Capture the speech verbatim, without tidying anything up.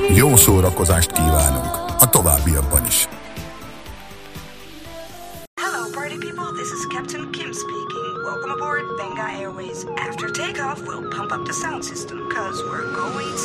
Jó szórakozást kívánunk a továbbiakban is. Hello party people, this is Captain Kim speaking. Welcome aboard Benga Airways. After takeoff, we'll pump up the sound system, cause we're going